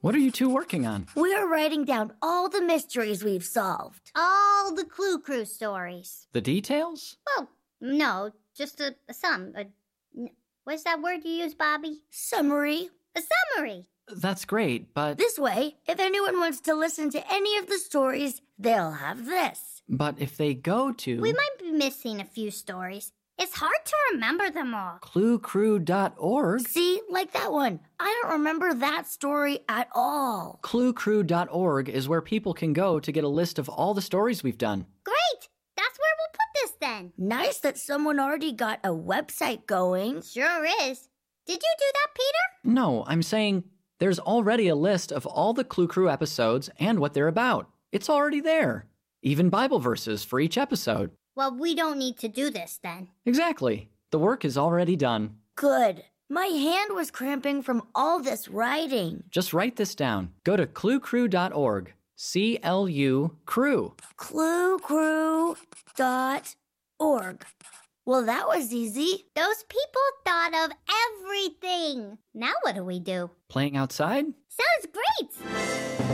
What are you two working on? We're writing down all the mysteries we've solved. All the Clue Crew stories. The details? Well, no, just a sum. What's that word you use, Bobby? Summary. A summary. That's great, but... This way, if anyone wants to listen to any of the stories, they'll have this. But if they go to... We might be missing a few stories. It's hard to remember them all. ClueCrew.org? See, like that one. I don't remember that story at all. ClueCrew.org is where people can go to get a list of all the stories we've done. Great! That's where we'll put this then. Nice that someone already got a website going. Sure is. Did you do that, Peter? No, I'm saying there's already a list of all the Clue Crew episodes and what they're about. It's already there. Even Bible verses for each episode. Well, we don't need to do this then. Exactly. The work is already done. Good. My hand was cramping from all this writing. Just write this down. Go to ClueCrew.org. C-L-U Crew. ClueCrew.org. Well, that was easy. Those people thought of everything. Now what do we do? Playing outside? Sounds great!